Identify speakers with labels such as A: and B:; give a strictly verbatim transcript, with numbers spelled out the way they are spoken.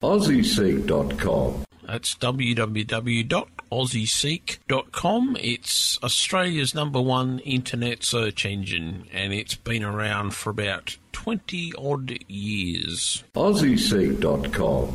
A: aussie seek dot com.
B: That's w w w dot aussie seek dot com. It's Australia's number one internet search engine, and it's been around for about twenty odd years.
A: aussie seek dot com.